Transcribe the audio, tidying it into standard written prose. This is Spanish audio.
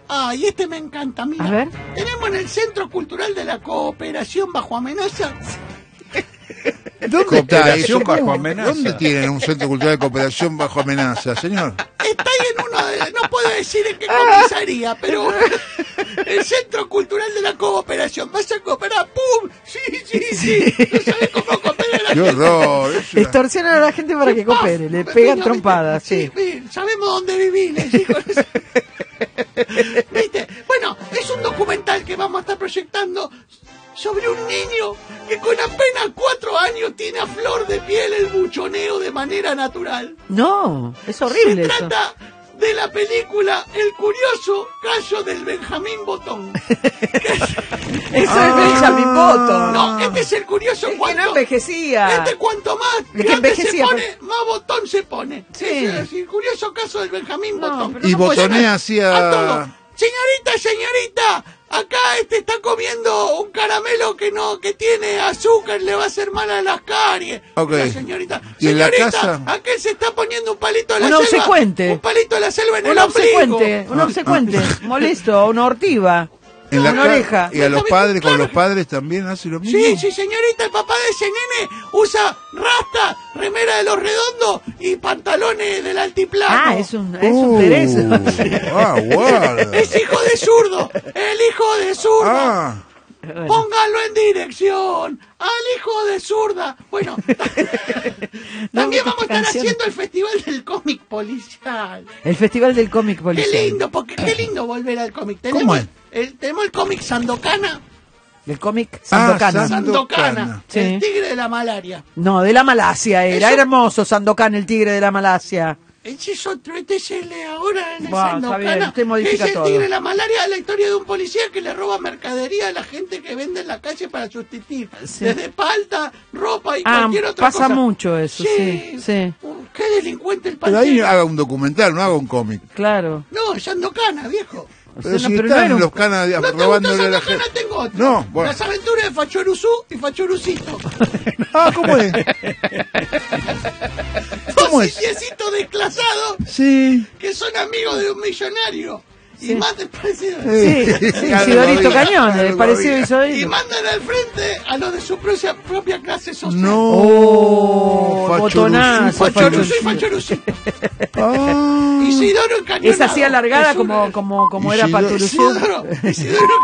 Ay, este me encanta, mira. A ver. Tenemos en el Centro Cultural de la Cooperación Bajo Amenaza. ¿Dónde está eso? Bajo ¿Cómo? amenaza. ¿Dónde tienen un centro cultural de cooperación bajo amenaza, señor? Está ahí en uno de... No puedo decir en qué comisaría, pero... El Centro Cultural de la Cooperación. ¿Vas a cooperar? ¡Pum! Sí. No sabes cómo cooperar la ¡Qué gente. horror! Extorsionan a la gente para que coopere, le pegan trompadas, sí. Sabemos dónde vivir, les digo. ¿Viste? Bueno, es un documental que vamos a estar proyectando sobre un niño que con apenas 4 años tiene a flor de piel el buchoneo de manera natural. No, es horrible Se eso. trata de la película El curioso caso del Benjamín Botón. Eso es Benjamin Button. No, este es el curioso Es que cuanto... no envejecía. Este cuanto más El que grande se envejecía, pone, más botón se pone. Sí. Es el curioso caso del Benjamín No, Botón. pero Y no puede botonea ser. A todo. hacia... Señorita, acá está comiendo un caramelo que tiene azúcar, le va a hacer mal a las caries. Ok. La señorita. ¿Y en la Señorita, casa? aquel se está poniendo un palito de la Un selva. obsecuente. Un palito de la selva en el Un ombligo. obsecuente, molesto, una ortiva, En la una ca- oreja. Y a los padres, con Claro. los padres también hace lo mismo. Sí, señorita, el papá de ese nene usa rasta, remera de los redondos y pantalones del altiplano. Ah, es un perezo. Guarda. Es hijo de zurdo, el hijo de zurda. Ah, Bueno. Póngalo en dirección al hijo de zurda. Bueno, también vamos a estar canción. haciendo el Festival del Cómic Policial. El Festival del Cómic Qué Policial. lindo, porque qué lindo volver al cómic. ¿Cómo es? Tenemos el cómic Sandocana. El cómic Sandocana. Sandocana, Sí. el tigre de la malaria. No, de la Malasia era. Eso- Era hermoso Sandokan, el tigre de la Malasia. Ese es otro, este es el de ahora en el Buah, está bien, Sandocana. usted modifica Es el todo. tigre de la malaria, la historia de un policía que le roba mercadería a la gente que vende en la calle para sustituir. Sí. Desde palta, ropa y Ah, cualquier otra pasa cosa. mucho eso, sí. Qué delincuente el pero ahí paltero. haga un documental, no haga un cómic. Claro. No, Sandocana, viejo. Pero No, si pero no están era un- los canas ¿No te gusta robándole a la Sandocana? gente. Tengo otro. No, bueno. Las aventuras de Fachoruzú y Fachorucito. Ah, ¿cómo es? ¿Cómo Dos es? indiecitos desclasados Sí. que son amigos de un millonario. Sí. Y más parecido. Sí, Isidorito Cañones, parecido a Y Isidorito. mandan al frente a los de su propia clase social. No. Oh, Fachoruzú, botonazo, Fachoruzú y Fachoruzú. Fachoruzito. Ah. Isidoro Cañonado. Es así alargada Es una- como era Isidoro- Paturuzú. Isidoro